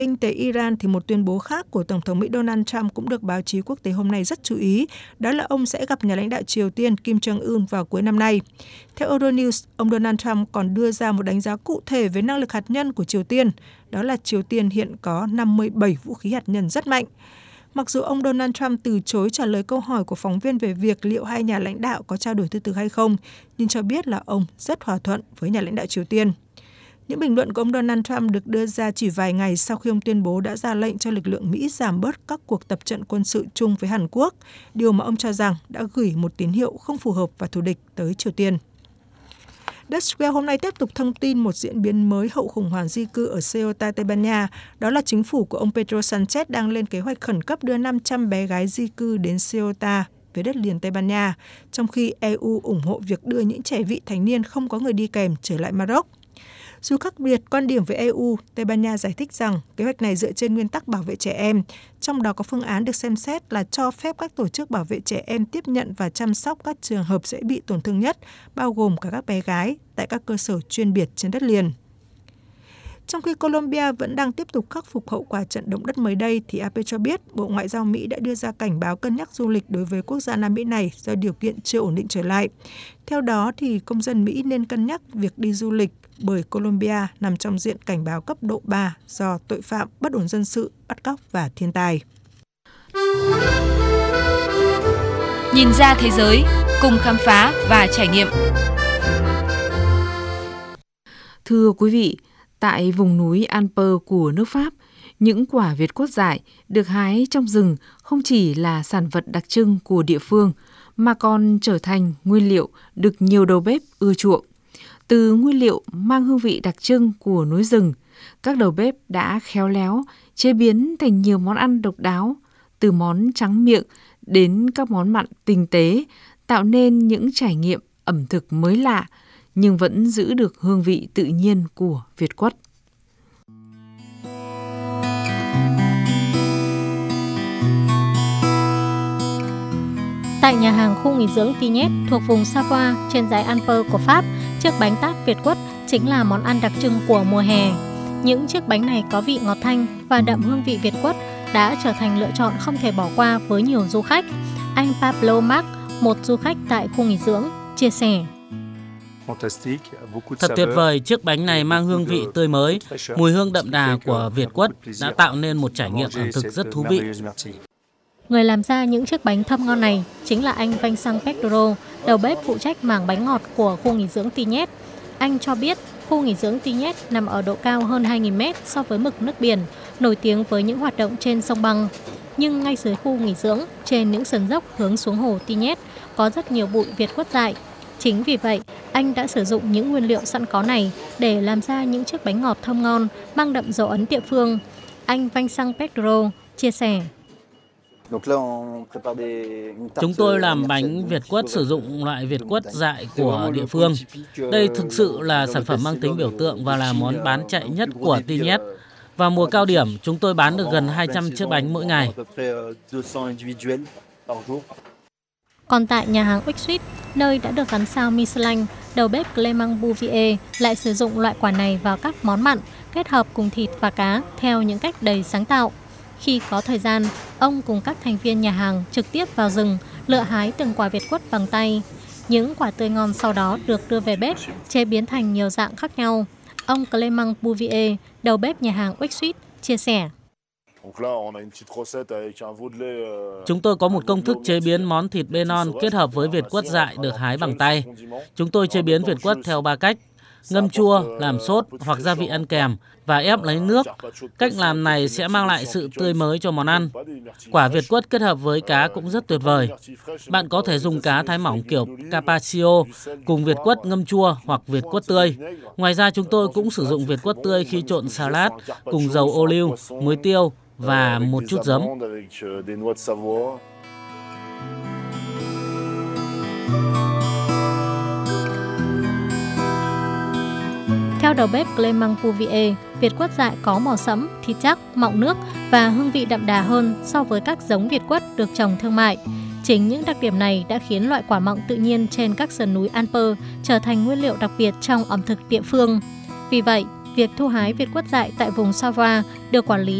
Kinh tế Iran thì một tuyên bố khác của Tổng thống Mỹ Donald Trump cũng được báo chí quốc tế hôm nay rất chú ý, đó là ông sẽ gặp nhà lãnh đạo Triều Tiên Kim Jong-un vào cuối năm nay. Theo Euronews, ông Donald Trump còn đưa ra một đánh giá cụ thể về năng lực hạt nhân của Triều Tiên, đó là Triều Tiên hiện có 57 vũ khí hạt nhân rất mạnh. Mặc dù ông Donald Trump từ chối trả lời câu hỏi của phóng viên về việc liệu hai nhà lãnh đạo có trao đổi thư từ hay không, nhưng cho biết là ông rất hòa thuận với nhà lãnh đạo Triều Tiên. Những bình luận của ông Donald Trump được đưa ra chỉ vài ngày sau khi ông tuyên bố đã ra lệnh cho lực lượng Mỹ giảm bớt các cuộc tập trận quân sự chung với Hàn Quốc, điều mà ông cho rằng đã gửi một tín hiệu không phù hợp và thù địch tới Triều Tiên. Der Spiegel hôm nay tiếp tục thông tin một diễn biến mới hậu khủng hoảng di cư ở Ceuta, Tây Ban Nha. Đó là chính phủ của ông Pedro Sanchez đang lên kế hoạch khẩn cấp đưa 500 bé gái di cư đến Ceuta, về đất liền Tây Ban Nha, trong khi EU ủng hộ việc đưa những trẻ vị thành niên không có người đi kèm trở lại Maroc. Dù khác biệt quan điểm với EU, Tây Ban Nha giải thích rằng kế hoạch này dựa trên nguyên tắc bảo vệ trẻ em, trong đó có phương án được xem xét là cho phép các tổ chức bảo vệ trẻ em tiếp nhận và chăm sóc các trường hợp dễ bị tổn thương nhất, bao gồm cả các bé gái, tại các cơ sở chuyên biệt trên đất liền. Trong khi Colombia vẫn đang tiếp tục khắc phục hậu quả trận động đất mới đây, thì AP cho biết Bộ Ngoại giao Mỹ đã đưa ra cảnh báo cân nhắc du lịch đối với quốc gia Nam Mỹ này do điều kiện chưa ổn định trở lại. Theo đó, thì công dân Mỹ nên cân nhắc việc đi du lịch bởi Colombia nằm trong diện cảnh báo cấp độ 3 do tội phạm, bất ổn dân sự, bắt cóc và thiên tai. Nhìn ra thế giới, cùng khám phá và trải nghiệm. Thưa quý vị, tại vùng núi Alpes của nước Pháp, những quả Việt quất dại được hái trong rừng không chỉ là sản vật đặc trưng của địa phương, mà còn trở thành nguyên liệu được nhiều đầu bếp ưa chuộng. Từ nguyên liệu mang hương vị đặc trưng của núi rừng, các đầu bếp đã khéo léo chế biến thành nhiều món ăn độc đáo, từ món tráng miệng đến các món mặn tinh tế, tạo nên những trải nghiệm ẩm thực mới lạ, nhưng vẫn giữ được hương vị tự nhiên của Việt quất. Tại nhà hàng khu nghỉ dưỡng Tignes thuộc vùng Savoie trên dãy Alpes của Pháp, chiếc bánh tart Việt quất chính là món ăn đặc trưng của mùa hè. Những chiếc bánh này có vị ngọt thanh và đậm hương vị Việt quất đã trở thành lựa chọn không thể bỏ qua với nhiều du khách. Anh Pablo Marc, một du khách tại khu nghỉ dưỡng, chia sẻ. Thật tuyệt vời, chiếc bánh này mang hương vị tươi mới, mùi hương đậm đà của Việt quất đã tạo nên một trải nghiệm ẩm thực rất thú vị. Người làm ra những chiếc bánh thơm ngon này chính là anh Vincent Pedro, đầu bếp phụ trách mảng bánh ngọt của khu nghỉ dưỡng Tignes. Anh cho biết khu nghỉ dưỡng Tignes nằm ở độ cao hơn 2.000 mét so với mực nước biển, nổi tiếng với những hoạt động trên sông băng. Nhưng ngay dưới khu nghỉ dưỡng, trên những sườn dốc hướng xuống hồ Tignes, có rất nhiều bụi Việt quất dại. Chính vì vậy, anh đã sử dụng những nguyên liệu sẵn có này để làm ra những chiếc bánh ngọt thơm ngon, mang đậm dấu ấn địa phương. Anh Vincent Pedro chia sẻ. Chúng tôi làm bánh Việt quất sử dụng loại Việt quất dại của địa phương. Đây thực sự là sản phẩm mang tính biểu tượng và là món bán chạy nhất của Tignes. Vào mùa cao điểm, chúng tôi bán được gần 200 chiếc bánh mỗi ngày. Còn tại nhà hàng Uxsuit, nơi đã được gắn sao Michelin, đầu bếp Clément Bouvier lại sử dụng loại quả này vào các món mặn, kết hợp cùng thịt và cá theo những cách đầy sáng tạo. Khi có thời gian, ông cùng các thành viên nhà hàng trực tiếp vào rừng, lựa hái từng quả Việt quất bằng tay. Những quả tươi ngon sau đó được đưa về bếp, chế biến thành nhiều dạng khác nhau. Ông Clément Bouvier, đầu bếp nhà hàng Uxsuit, chia sẻ. Chúng tôi có một công thức chế biến món thịt bê non kết hợp với Việt quất dại được hái bằng tay. Chúng tôi chế biến Việt quất theo 3 cách: ngâm chua, làm sốt hoặc gia vị ăn kèm và ép lấy nước. Cách làm này sẽ mang lại sự tươi mới cho món ăn. Quả Việt quất kết hợp với cá cũng rất tuyệt vời. Bạn có thể dùng cá thái mỏng kiểu carpaccio cùng Việt quất ngâm chua hoặc Việt quất tươi. Ngoài ra chúng tôi cũng sử dụng Việt quất tươi khi trộn salad cùng dầu ô liu, muối tiêu và một chút giấm. Theo đầu bếp Clément Bouvier, Việt quất dại có màu sẫm, thịt chắc, mọng nước và hương vị đậm đà hơn so với các giống Việt quất được trồng thương mại. Chính những đặc điểm này đã khiến loại quả mọng tự nhiên trên các sườn núi Alpes trở thành nguyên liệu đặc biệt trong ẩm thực địa phương. Vì vậy, việc thu hái việt quất dại tại vùng Savoie được quản lý